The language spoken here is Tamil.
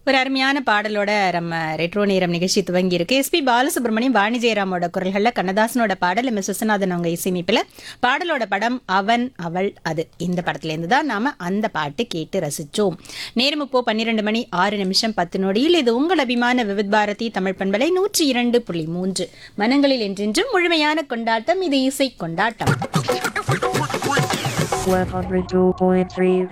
ஒரு அருமையான பாடலோட நம்ம ரெட்ரோ நேரம் நிகழ்ச்சி துவங்கி இருக்கு. எஸ்பி பாலசுப்ரமணியம், வாணி ஜெயராமோட குரல்கள்ல கண்ணதாசனோட பாடல், எம் எஸ் விஸ்வநாதன் அவங்க இசையமைப்புல. பாடலோட படம் அவன் அவள் அது. இந்த படத்துல இருந்து தான் நாம அந்த பாட்டு கேட்டு ரசிச்சோம். நேரம் இப்போ 12 மணி 6 நிமிஷம் 10 நொடியில். இது உங்கள் அபிமான விவித் பாரதி தமிழ் பண்பலை 102.3. மனங்களில் என்றென்றும் முழுமையான கொண்டாட்டம். இது இசை கொண்டாட்டம். 102.3